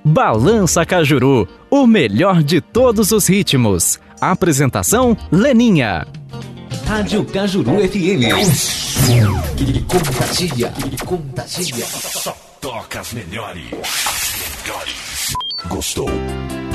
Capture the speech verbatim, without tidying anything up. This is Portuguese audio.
Balança Cajuru, o melhor de todos os ritmos. Apresentação, Leninha. Rádio Cajuru F M. Que contagia, que contagia. Só toca as melhores. As melhores. Gostou?